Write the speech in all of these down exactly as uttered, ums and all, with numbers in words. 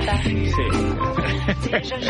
Marta. Sí.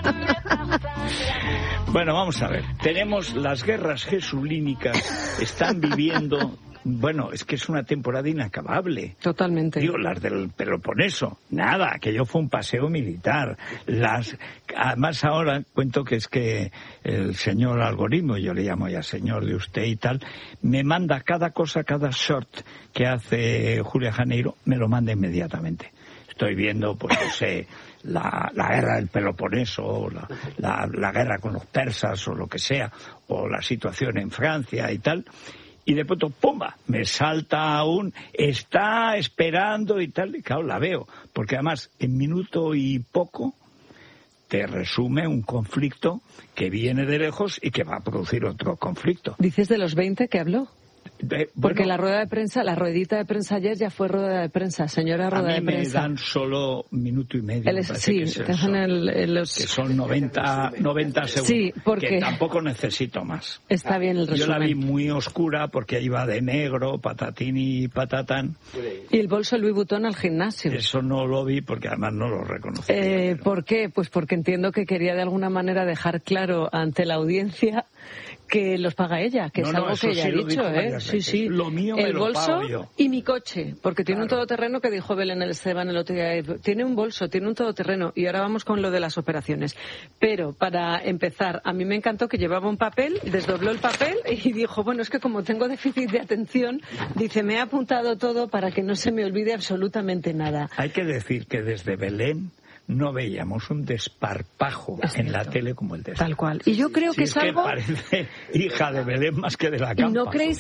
Bueno, vamos a ver. Tenemos las guerras jesulínicas, están viviendo... Bueno, es que es una temporada inacabable. Totalmente. Digo, las del Peloponeso, nada, aquello fue un paseo militar. Las, además ahora cuento que es que el señor algoritmo, yo le llamo ya señor de usted y tal, me manda cada cosa, cada short que hace Julia Janeiro, me lo manda inmediatamente. Estoy viendo, pues no sé, la, la guerra del Peloponeso, o la, la, la guerra con los persas, o lo que sea, o la situación en Francia y tal. Y de pronto, ¡pumba!, me salta un, está esperando y tal, y claro, la veo. Porque además, en minuto y poco, te resume un conflicto que viene de lejos y que va a producir otro conflicto. ¿Dices de los veinte que habló? De, Porque bueno, la rueda de prensa, la ruedita de prensa ayer ya fue rueda de prensa, señora rueda a de mí me prensa. dan solo minuto y medio. El, sí, que, es te hacen el, el, los... que son noventa, noventa segundos. Sí, porque... Que tampoco necesito más. Está bien el resumen. Yo la vi muy oscura porque iba de negro, patatín y patatán. Y el bolso Louis Vuitton al gimnasio. Eso no lo vi porque además no lo reconocí. Eh, ¿Por qué? Pues porque entiendo que quería de alguna manera dejar claro ante la audiencia que los paga ella, que no, es no, algo que ella sí ha dicho, ¿eh? Sí, sí. Lo mío el me lo bolso pago yo. Y mi coche, porque tiene claro. un todoterreno que dijo Belén Esteban el otro día. Tiene un bolso, tiene un todoterreno. Y ahora vamos con lo de las operaciones. Pero, para empezar, a mí me encantó que llevaba un papel, desdobló el papel y dijo, bueno, es que como tengo déficit de atención, dice, me he apuntado todo para que no se me olvide absolutamente nada. Hay que decir que desde Belén no veíamos un desparpajo es en la tele como el de esta. Tal cual. Y yo creo si que es, es algo... que parece hija de Belén más que de la Campa. ¿Y no creéis...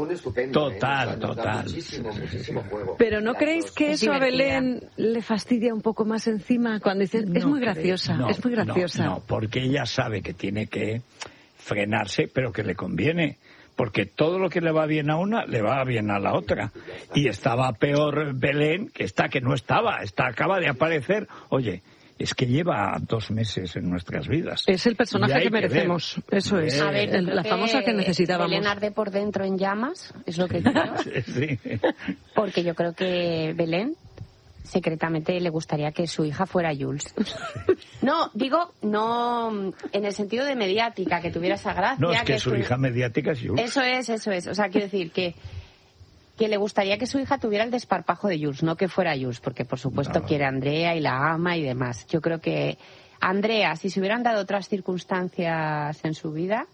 Total, ¿eh? total. Muchísimo, muchísimo juego. Pero ¿no creéis que eso a Belén le fastidia un poco más encima cuando dices, no es muy creo. graciosa, no, es muy graciosa? No, no, porque ella sabe que tiene que frenarse, pero que le conviene. Porque todo lo que le va bien a una, le va bien a la otra. Y estaba peor Belén, que está que no estaba, está acaba de aparecer. Oye, es que lleva dos meses en nuestras vidas. Es el personaje que merecemos, que eso es. A ver, el, la famosa que necesitábamos. Belén arde por dentro en llamas, es lo que creo. Sí. Porque yo creo que Belén secretamente le gustaría que su hija fuera Jules. No, digo, no en el sentido de mediática, que tuviera esa gracia. No, es que, que su estu... hija mediática es Jules. Eso es, eso es. O sea, quiero decir que que le gustaría que su hija tuviera el desparpajo de Jules, no que fuera Jules, porque por supuesto no. quiere a Andrea y la ama y demás. Yo creo que Andrea, si se hubieran dado otras circunstancias en su vida,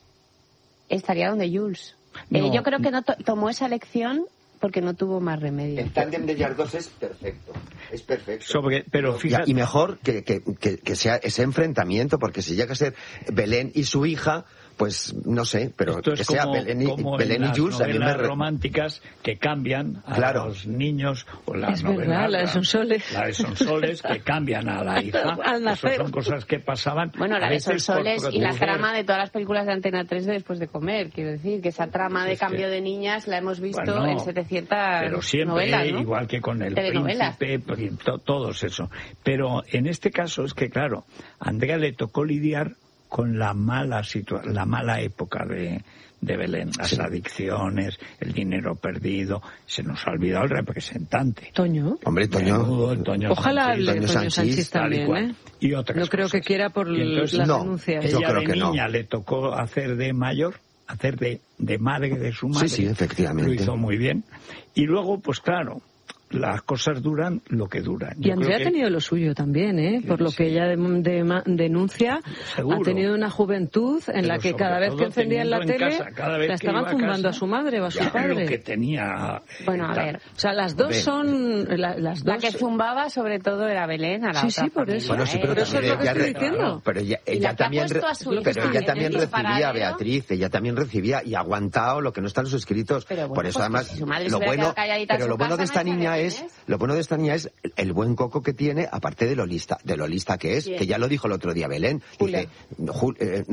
estaría donde Jules. No. Eh, yo creo que no to- tomó esa elección porque no tuvo más remedio. El tándem de ellas dos es perfecto. Es perfecto. Sobre, pero fíjate... Y mejor que, que, que, que sea ese enfrentamiento, porque si llega a ser Belén y su hija, pues no sé, pero Esto que es sea como, Belén y, como Belén en y Jules las a mí me... novelas románticas que cambian a claro. los niños, o las es novelas... verdad, la de Sonsoles. La de Sonsoles, que cambian a la hija. Al nacer. Eso son cosas que pasaban. Bueno, la de Sonsoles y la mujer. trama de todas las películas de Antena tres de Después de Comer, quiero decir, que esa trama de es cambio que... de niñas la hemos visto bueno, en setecientas pero siempre, novelas, ¿no? igual que con El Príncipe, to, todos eso. Pero en este caso es que, claro, a Andrea le tocó lidiar con la mala situa- la mala época de, de Belén, las sí. adicciones, el dinero perdido, se nos ha olvidado el representante. Toño. Hombre, Toño. Menudo, Toño Ojalá Sanchís, hable Toño, Toño Sanchís también, ¿eh? Y otras No creo cosas. que quiera por entonces, las no, denuncias. Ella yo creo de que niña no. le tocó hacer de mayor, hacer de, de madre de su madre. Sí, sí, efectivamente. Lo hizo muy bien. Y luego, pues claro, las cosas duran lo que duran. Y Yo Andrea creo ha tenido lo suyo también, ¿eh? Por lo que ella de, de, denuncia, seguro. Ha tenido una juventud en Pero la que cada vez que encendía en la tele, en casa, cada vez la estaban que iba zumbando a, a su madre o a su ya, padre. Lo que tenía... Bueno, a tal. ver. O sea, las dos Ven. son... La, las dos... La que zumbaba sobre todo era Belén, a la Sí, otra sí, por familia, eso. Bueno, sí, pero ¿eh? eso es lo que ella estoy re- diciendo. Pero ella, Y la ella que ha también, puesto re- a su pero hija ella en también el recibía, disparadero. Beatriz, ella también recibía y ha aguantado lo que no está en los escritos. Pero bueno, por eso pues además, que si su madre se lo hubiera bueno, quedado calladita en pero su lo bueno casa, de esta no niña estaría es, bien, ¿eh? lo bueno de esta niña es el buen coco que tiene, aparte de lo lista, de lo lista que es, Bien. que ya lo dijo el otro día Belén. Julia. Dice, Ju- eh, no,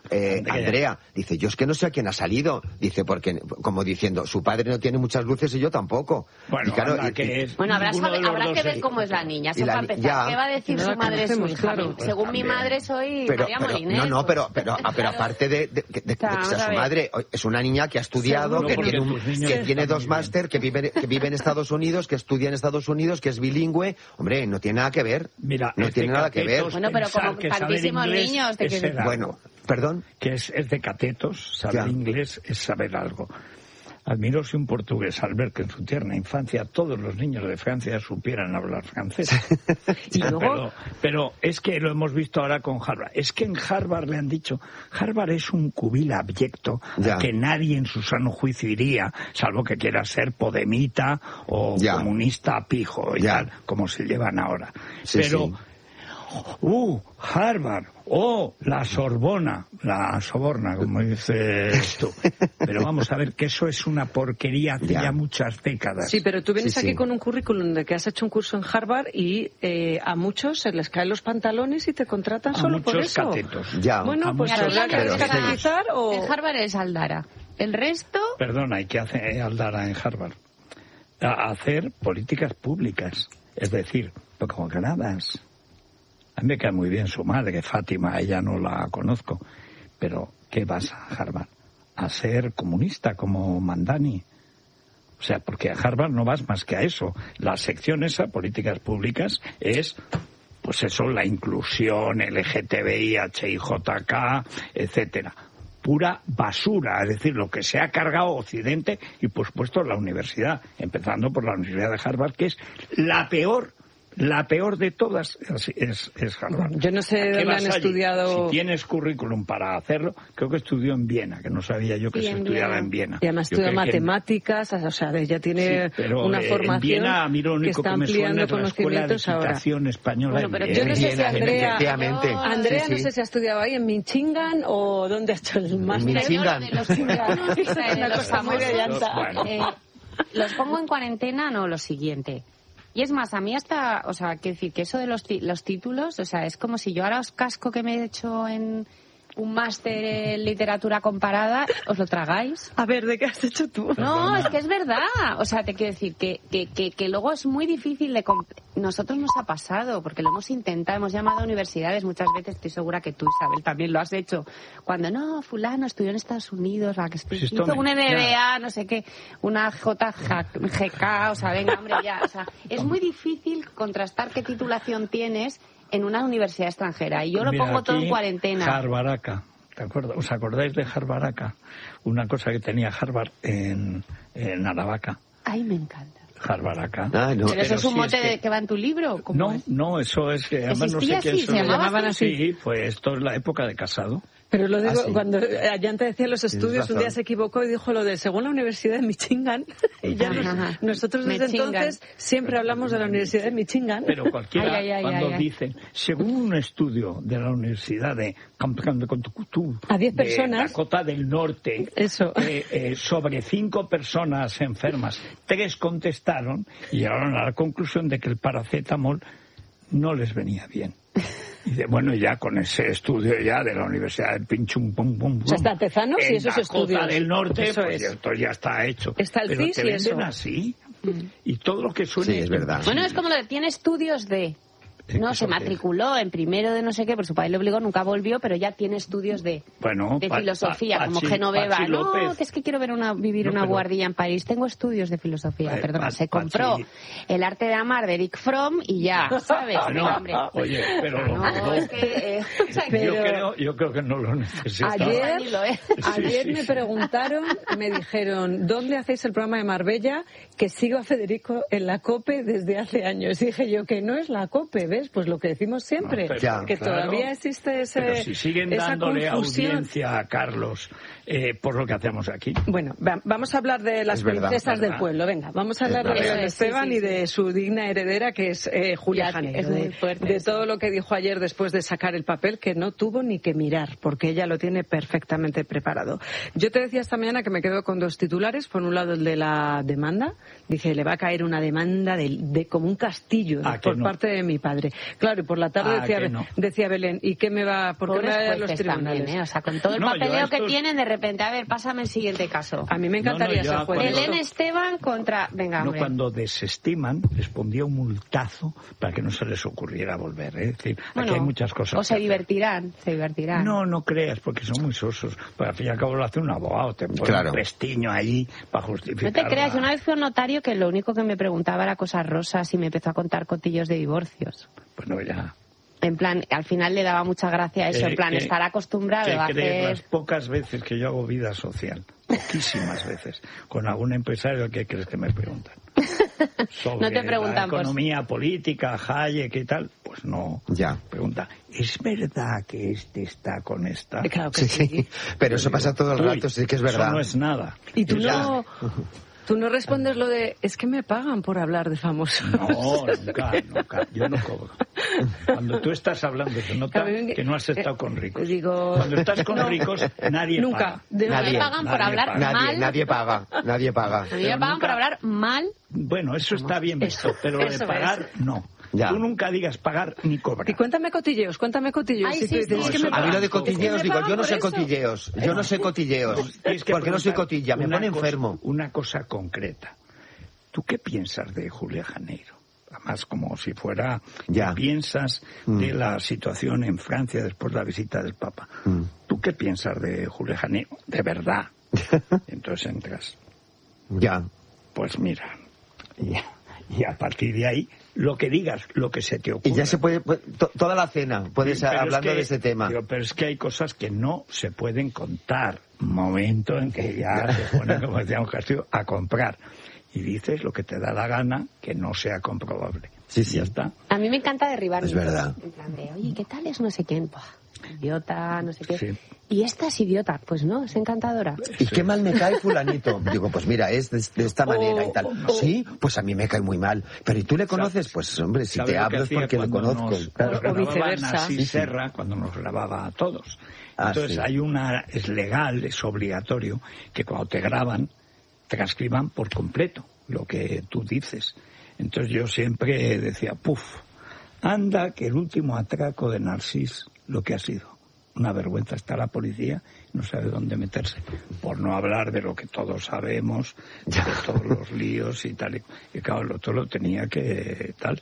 eh, Andrea. Andrea, dice, yo es que no sé a quién ha salido. Dice, porque, como diciendo, su padre no tiene muchas luces y yo tampoco. Bueno, y claro, anda, y- que y- es Bueno, habrá, ninguno sabe- de los habrá dos que ver es- cómo es la niña. Eso Y la para ni- empezar. ya. ¿Qué va a decir No su la madre de su conocemos, hija? claro. Pues según mi También. madre soy pero, María pero- Moliner. no, no, pues. pero, pero, ah, pero aparte de, de- de- de Claro, que sea vamos a su ver. madre, es una niña que ha estudiado, Seguro, que porque tiene, un- tus niños que están tiene muy dos bien. máster, que vive, que vive en Estados Unidos, que estudia en Estados Unidos, que es bilingüe. Hombre, no tiene nada que ver. Mira, no es tiene de nada que ver. catetos Bueno, pero pensar como que saber tantísimos inglés niños, de es que- ser algo. Bueno, perdón. Que es, es de catetos, saber Ya. inglés es saber algo. Admiro si un portugués, al ver que en su tierna infancia todos los niños de Francia supieran hablar francés. Y luego- pero, pero es que lo hemos visto ahora con Harvard. Es que en Harvard le han dicho, Harvard es un cubil abyecto Ya. que nadie en su sano juicio iría, salvo que quiera ser podemita o Ya. comunista pijo y Ya. tal, como se llevan ahora. Sí, pero, sí. uh, Harvard, oh, la Sorbona, la Soborna, como dices tú. Pero vamos a ver que eso es una porquería hace Ya. ya muchas décadas. Sí, pero tú vienes Sí, aquí sí. con un currículum de que has hecho un curso en Harvard y eh, a muchos se les caen los pantalones y te contratan A solo por muchos eso. catetos. Ya. Bueno, A pues muchos habrá que Pero sí. descategorizar o... En Harvard es Aldara. El resto... Perdona, ¿y qué hace Aldara en Harvard? A hacer políticas públicas. Es decir, como granadas. A mí me cae muy bien su madre, Fátima, ella no la conozco. Pero, ¿qué vas a Harvard? A ser comunista como Mandani. O sea, porque a Harvard no vas más que a eso. La sección esa, políticas públicas, es, pues eso, la inclusión, L G T B I, H I J K, etcétera. Pura basura, es decir, lo que se ha cargado Occidente y, por supuesto, la universidad, empezando por la Universidad de Harvard, que es la peor, la peor de todas, es, es, es Harvard. Yo no sé ¿A qué dónde vas han allí? estudiado- Si tienes currículum para hacerlo, creo que estudió en Viena, que no sabía yo que Sí, se en estudiaba Viena. en Viena. Y además Yo estudia creo que en- matemáticas, o sea, ella tiene Sí, pero, una eh, formación en Viena, a mí lo que único está que me suena ampliando es la Escuela de conocimientos ahora. Equitación Española. Bueno, en pero Viena. yo no sé si Viena, Andrea, efectivamente. Andrea Sí, no sí. sé si ha estudiado ahí en Michigan o dónde ha hecho el máster. Michigan. De los ciudadanos, o sea, de Una los cosa muy de famosos, llanta. Bueno. eh, los pongo en cuarentena, no, lo siguiente. Y es más, a mí hasta, o sea, quiero decir que eso de los, ti- los títulos, o sea, es como si yo ahora os casco que me he hecho en un máster en literatura comparada, os lo tragáis. A ver, ¿de qué has hecho tú? No, es que es verdad. O sea, te quiero decir que, que, que, que luego es muy difícil de... comp- Nosotros nos ha pasado, porque lo hemos intentado, hemos llamado a universidades muchas veces, estoy segura que tú, Isabel, también lo has hecho. Cuando, no, fulano estudió en Estados Unidos, la que Pues hizo esto me- un M B A, no sé qué, una J G K, o sea, venga, hombre, ya. O sea, es muy difícil contrastar qué titulación tienes en una universidad extranjera. Y yo lo Mira, pongo todo aquí, en cuarentena. Jarbaraca. ¿Te acuerdas? ¿Os acordáis de Jarbaraca? Una cosa que tenía Harvard en, en Aravaca. Ay, me encanta. Jarbaraca. Ah, no. Pero eso es un sí, mote es que- de que va en tu libro. ¿Cómo No, es? no, eso es que además no sé ¿Existía quién así? se ¿Se lo- llamaban así? Sí, pues esto es la época de Casado. Pero lo digo, Ah, sí. cuando Ayanta decía los estudios, razón. un día se equivocó y dijo lo de según la Universidad de Michigan. Y ya nos- Ajá. nosotros desde Michigan. entonces siempre hablamos de la Universidad de Michigan. Pero cualquiera, Ay, ay, ay, cuando ay, ay. dicen, según un estudio de la Universidad de A diez de personas. Dakota del Norte, Eso. eh, eh, sobre cinco personas enfermas, tres contestaron y llegaron a la conclusión de que el paracetamol no les venía bien. Y de, bueno, ya con ese estudio ya de la Universidad de Pinchum, pum, pum, pum. O sea, está Tezanos y en esos Dakota estudios. del Norte, Eso pues es. esto ya está hecho. Está el Pero C I S te y venden eso. así. Y todo lo que suena... Sí, es verdad. Bueno, es como lo de tiene estudios de... No, se matriculó en primero de no sé qué, por su padre le obligó, nunca volvió, pero ya tiene estudios de, Bueno, de Pa- filosofía, Pa- como Pachi- Genoveva. Pachi No, López. que es que quiero ver una, vivir No, una pero- guardilla en París. Tengo estudios de filosofía, Eh, perdona. Pa- Se compró Pachi- El arte de amar de Eric Fromm y ya, ¿sabes? Ah, Venga, no, hombre. oye, pero... No, no. es que... eh, o sea, Pero- Yo, creo, yo creo que no lo necesitaba. Ayer, Ni lo es. ayer Sí, me sí. preguntaron, me dijeron, ¿dónde hacéis el programa de Marbella? Que sigo a Federico en la COPE desde hace años. Y dije yo que no es la COPE, ¿ves? Pues lo que decimos siempre, No, pero- Ya. que claro. todavía existe ese, Pero si siguen esa dándole confusión. audiencia a Carlos eh, por lo que hacemos aquí. Bueno, va- vamos a hablar de las Es verdad, princesas ¿verdad? del pueblo. Venga, vamos a hablar Es de verdad. Belén Eso es, sí, Esteban sí, y de sí. su digna heredera, que es eh, Julia Ya, Janeiro. es muy de fuerte de eso. todo lo que dijo ayer después de sacar el papel, que no tuvo ni que mirar, porque ella lo tiene perfectamente preparado. Yo te decía esta mañana que me quedo con dos titulares. Por un lado, el de la demanda. Dice, le va a caer una demanda de, de como un castillo ¿A que por no? parte de mi padre. noche. Claro, y por la tarde Ah, decía, que no. decía Belén, ¿y qué me va, por qué me Pobres va a dar los jueces tribunales? también, ¿eh? O sea, con todo el No, yo papeleo estos- que tienen, de repente, a ver, pásame el siguiente caso. A mí me encantaría No, no, yo ser juez. cuando- Belén Esteban contra... Venga, No, hombre. cuando desestiman, les pondría un multazo para que no se les ocurriera volver. ¿eh? Es decir, Bueno, aquí hay muchas cosas. O se que hacer. divertirán, se divertirán. No, no creas, porque son muy sosos. Pues al fin y al cabo lo hace un abogado, te pone Claro. un pestiño ahí para justificar. No te creas, la- yo una vez fui a un notario que lo único que me preguntaba era cosas rosas y me empezó a contar cotillos de divorcios. Bueno, ya. En plan, al final le daba mucha gracia eso, Eh, en plan, que- estar acostumbrado que a crees las hacer... pocas veces que yo hago vida social, poquísimas veces, con algún empresario, ¿qué crees que me preguntan? Sobre No te preguntan, la pues- economía política, Hayek y tal, pues no. Ya. Pregunta, ¿es verdad que este está con esta? Eh, Claro que Sí, sí. sí. Pero eso pasa todo el Uy, rato, sí que es verdad. Eso no es nada. Y tú Ya. no, tú no respondes lo de, es que me pagan por hablar de famosos. No, nunca, nunca. Yo no cobro. Cuando tú estás hablando, se nota A mí- que no has estado con ricos. Digo- Cuando estás con No. ricos, nadie Nunca. paga. De A mí Nadie, me pagan por nadie hablar paga. Nadie, mal. nadie paga, nadie paga. A mí me Pero pagan nunca- por hablar mal. Bueno, eso está bien visto, Eso, pero eso de pagar, no. Ya. Tú nunca digas pagar ni Y cobrar. cuéntame cotilleos, cuéntame cotilleos. Ay, Y tú sí, dices, sí, es que eso me no. A mí lo de pagan. cotilleos, Es que me digo, yo pagan no por sé eso. cotilleos, yo no sé cotilleos, Tienes que porque no soy preguntar cotilla, me una pone cosa- enfermo. Una cosa concreta. ¿Tú qué piensas de Julia Janeiro? Además, como si fuera... Ya. ¿Qué piensas Mm. de la situación en Francia después de la visita del Papa? Mm. ¿Tú qué piensas de Julia Janeiro? De verdad. Entonces entras. Ya, Pues mira, y, y a partir de ahí, lo que digas, lo que se te ocurra. y ya se puede, pu- to- toda la cena, puedes Sí, pero es hablando que- de ese tema. digo, pero es que hay cosas que no se pueden contar. Momento en que ya se pone, como decíamos Castillo, a comprar. Y dices lo que te da la gana, que no sea comprobable. Sí, sí. Ya está. A mí me encanta derribar Es mitos. verdad. En plan de, oye, ¿qué tal es no sé quién? Buah, idiota, no sé qué. Sí. Y esta es idiota. Pues no, es encantadora. ¿Y qué mal me cae fulanito? Digo, pues mira, es de, de esta manera y tal. o- Sí, pues a mí me cae muy mal. Pero ¿y tú le conoces? Pues hombre, si ¿Sabes te lo que hablo es hacía porque le cuando conozco. nos- claro. nos O grababa viceversa. Narcís Sí, sí. Serra cuando nos grababa a todos. Ah, Entonces sí. hay una, es legal, es obligatorio, que cuando te graban, transcriban por completo lo que tú dices. Entonces yo siempre decía, puf, anda que el último atraco de Narcís, lo que ha sido. Una vergüenza, está la policía, no sabe dónde meterse. Por no hablar de lo que todos sabemos, de todos los líos y tal. Y claro, el otro lo tenía que tal.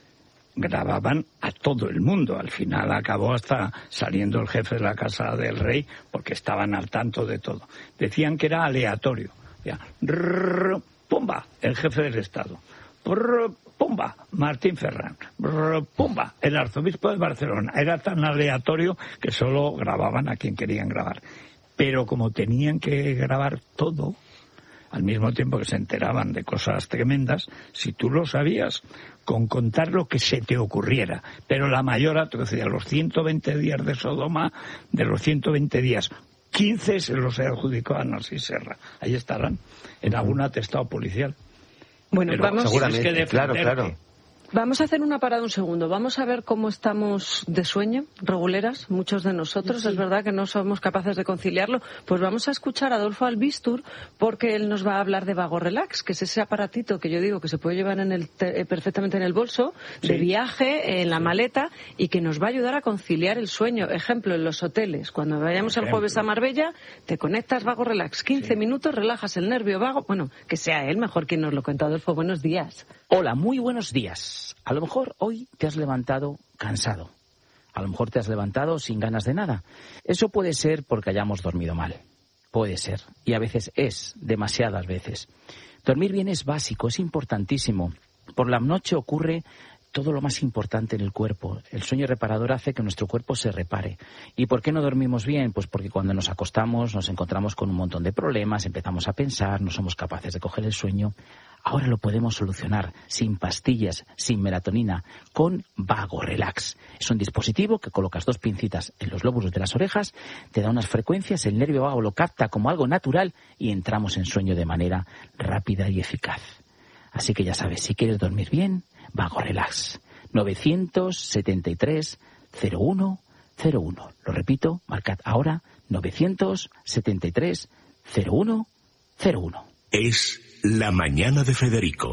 Grababan a todo el mundo. Al final acabó hasta saliendo el jefe de la Casa del Rey porque estaban al tanto de todo. Decían que era aleatorio. Ya, rrr, pumba, el jefe del Estado. Brr, pumba, Martín Ferrán. Brr, pumba, el arzobispo de Barcelona. Era tan aleatorio que solo grababan a quien querían grabar. Pero como tenían que grabar todo, al mismo tiempo que se enteraban de cosas tremendas, si tú lo sabías, con contar lo que se te ocurriera. Pero la mayor atrocidad, los ciento veinte días de Sodoma, de los ciento veinte días, quince se los adjudicó a Narcís Serra. Ahí estarán, en algún atestado policial. Bueno, Pero vamos, tienes Seguramente, que claro, defenderte. claro. vamos a hacer una parada un segundo. Vamos a ver cómo estamos de sueño, reguleras, muchos de nosotros. Sí. Es verdad que no somos capaces de conciliarlo. Pues vamos a escuchar a Adolfo Albistur porque él nos va a hablar de Vago Relax, que es ese aparatito que yo digo que se puede llevar en el te- eh, perfectamente en el bolso, de Sí. viaje, en la Sí. maleta, y que nos va a ayudar a conciliar el sueño. Ejemplo, en los hoteles. Cuando vayamos el Ejemplo. jueves a Marbella, te conectas Vago Relax. quince Sí. minutos, relajas el nervio vago. Bueno, que sea él mejor quien nos lo cuenta. Adolfo, buenos días. Hola, muy buenos días. A lo mejor hoy te has levantado cansado. A lo mejor te has levantado sin ganas de nada. Eso puede ser porque hayamos dormido mal. Puede ser. Y a veces es, demasiadas veces. Dormir bien es básico, es importantísimo. Por la noche ocurre todo lo más importante en el cuerpo. El sueño reparador hace que nuestro cuerpo se repare. ¿Y por qué no dormimos bien? Pues porque cuando nos acostamos nos encontramos con un montón de problemas, empezamos a pensar, no somos capaces de coger el sueño. Ahora lo podemos solucionar sin pastillas, sin melatonina, con Vago Relax. Es un dispositivo que colocas dos pincitas en los lóbulos de las orejas, te da unas frecuencias, el nervio vago lo capta como algo natural y entramos en sueño de manera rápida y eficaz. Así que ya sabes, si quieres dormir bien, Vago Relax. novecientos setenta y tres cero uno cero uno. Lo repito, marcad ahora novecientos setenta y tres cero uno cero uno. Es La Mañana de Federico,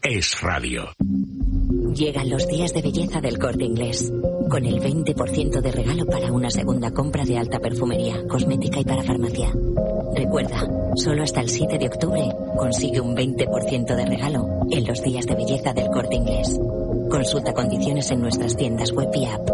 Es Radio. Llegan los días de belleza del Corte Inglés, con el veinte por ciento de regalo para una segunda compra de alta perfumería, cosmética y para farmacia. Recuerda, solo hasta el siete de octubre consigue un veinte por ciento de regalo en los días de belleza del Corte Inglés. Consulta condiciones en nuestras tiendas web y app.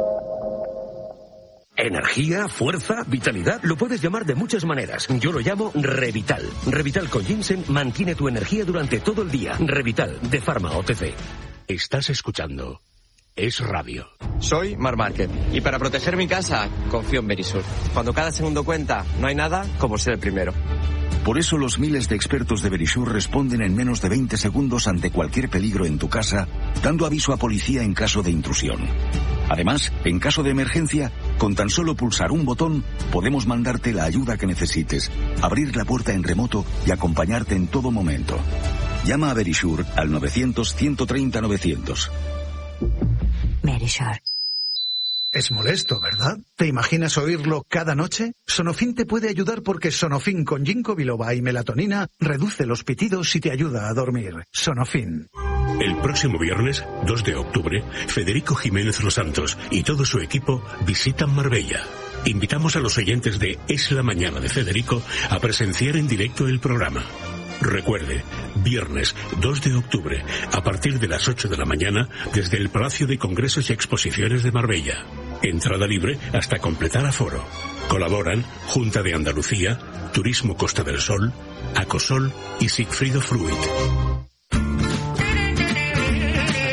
Energía, fuerza, vitalidad, lo puedes llamar de muchas maneras. Yo lo llamo Revital. Revital con ginseng mantiene tu energía durante todo el día. Revital, de Pharma O T C. Estás escuchando Es Radio. Soy Mar Márquez y para proteger mi casa confío en Verisur. Cuando cada segundo cuenta, no hay nada como ser el primero. Por eso los miles de expertos de Verisur responden en menos de veinte segundos ante cualquier peligro en tu casa, dando aviso a policía en caso de intrusión. Además, en caso de emergencia, con tan solo pulsar un botón, podemos mandarte la ayuda que necesites, abrir la puerta en remoto y acompañarte en todo momento. Llama a Verisur al novecientos, ciento treinta, novecientos. Verisur. Es molesto, ¿verdad? ¿Te imaginas oírlo cada noche? Sonofin te puede ayudar porque Sonofin con ginkgo biloba y melatonina reduce los pitidos y te ayuda a dormir. Sonofin. El próximo viernes, dos de octubre, Federico Jiménez Los Santos y todo su equipo visitan Marbella. Invitamos a los oyentes de Es la Mañana de Federico a presenciar en directo el programa. Recuerde, viernes dos de octubre, a partir de las ocho de la mañana, desde el Palacio de Congresos y Exposiciones de Marbella. Entrada libre hasta completar aforo. Colaboran Junta de Andalucía, Turismo Costa del Sol, Acosol y Sigfrido Fruit.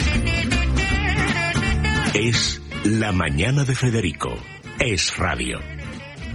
Es la mañana de Federico. Es Radio.